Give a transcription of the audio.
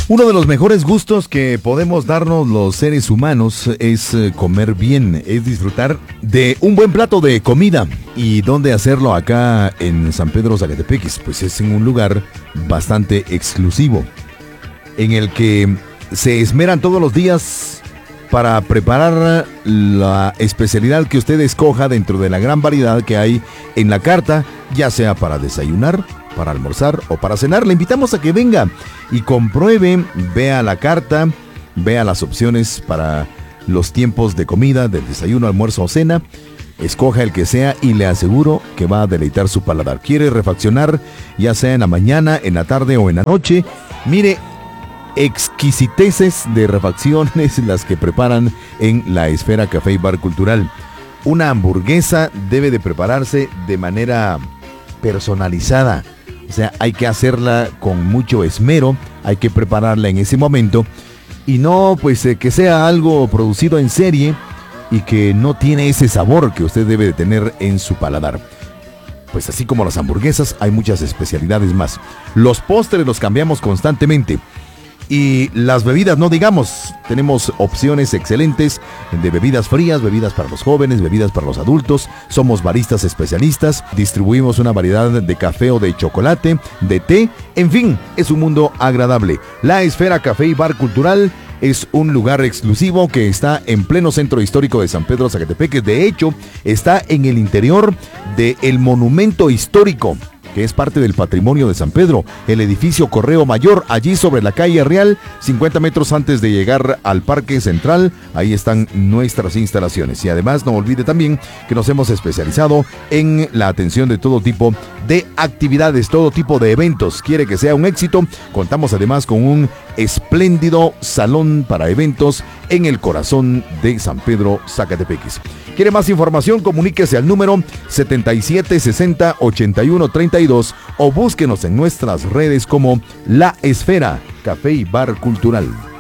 Uno de los mejores gustos que podemos darnos los seres humanos es comer bien, es disfrutar de un buen plato de comida. ¿Y dónde hacerlo acá en San Pedro Zacatepeques? Pues es en un lugar bastante exclusivo, en el que se esmeran todos los días para preparar la especialidad que usted escoja dentro de la gran variedad que hay en la carta, ya sea para desayunar, para almorzar o para cenar. Le invitamos a que venga y compruebe, vea la carta, vea las opciones para los tiempos de comida, del desayuno, almuerzo o cena. Escoja el que sea y le aseguro que va a deleitar su paladar. ¿Quiere refaccionar, ya sea en la mañana, en la tarde o en la noche? Mire, exquisiteces de refacciones las que preparan en la Esfera Café y Bar Cultural. Una hamburguesa debe de prepararse de manera personalizada. O sea, hay que hacerla con mucho esmero, hay que prepararla en ese momento y no pues que sea algo producido en serie y que no tiene ese sabor que usted debe de tener en su paladar. Pues así como las hamburguesas, hay muchas especialidades más. Los postres los cambiamos constantemente. Y las bebidas, no digamos, tenemos opciones excelentes de bebidas frías, bebidas para los jóvenes, bebidas para los adultos. Somos baristas especialistas, distribuimos una variedad de café o de chocolate, de té, en fin, es un mundo agradable. La Esfera Café y Bar Cultural es un lugar exclusivo que está en pleno centro histórico de San Pedro Zacatepeques. De hecho, está en el interior del monumento histórico, que es parte del patrimonio de San Pedro, el edificio Correo Mayor, allí sobre la calle Real, 50 metros antes de llegar al Parque Central. Ahí están nuestras instalaciones. Y además no olvide también que nos hemos especializado en la atención de todo tipo de actividades, todo tipo de eventos. ¿Quiere que sea un éxito? Contamos además con un espléndido salón para eventos en el corazón de San Pedro Zacatepeques. ¿Quiere más información? Comuníquese al número 7760-8132 o búsquenos en nuestras redes como La Esfera Café y Bar Cultural.